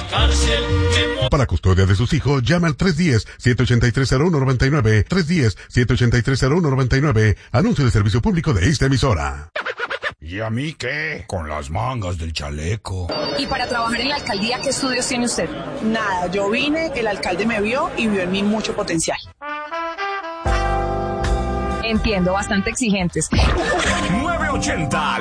cárcel. Para custodia de sus hijos, llama al 310-783-0199. 310-783-0199. Anuncio de servicio público de esta emisora. ¿Y a mí qué? Con las mangas del chaleco. ¿Y para trabajar en la alcaldía qué estudios tiene usted? Nada, yo vine, el alcalde me vio y vio en mí mucho potencial. Entiendo, bastante exigentes. 980